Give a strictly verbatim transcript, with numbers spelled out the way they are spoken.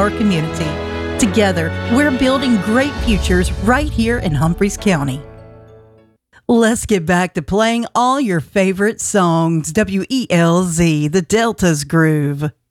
our community. Together, we're building great futures right here in Humphreys County. Let's get back to playing all your favorite songs. W E L Z, the Delta's Groove.